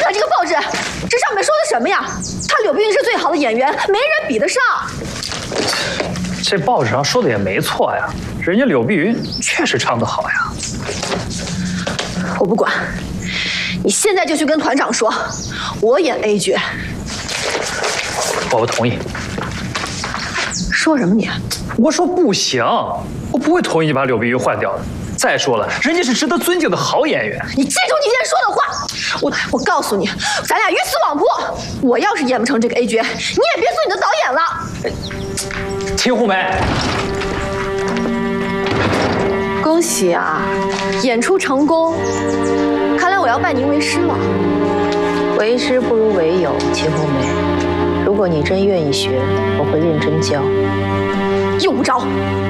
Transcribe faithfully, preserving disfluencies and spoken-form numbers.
看这个报纸，这上面说的什么呀？他柳碧云是最好的演员，没人比得上。 这报纸上说的也没错呀，人家柳碧云确实唱得好呀。 我不管，你现在就去跟团长说，我演 A 角。 我不同意。 说什么你？ 我说不行，我不会同意你把柳碧云换掉的。再说了，人家是值得尊敬的好演员。 你记住你今天说的话，我我告诉你，咱俩鱼死网破。我要是演不成这个 A 角，你也别做你的导演了。 秦红梅， 恭喜啊，演出成功！看来我要拜您为师了。 为师不如为友，秦红梅。如果你真愿意学，我会认真教。 用不着。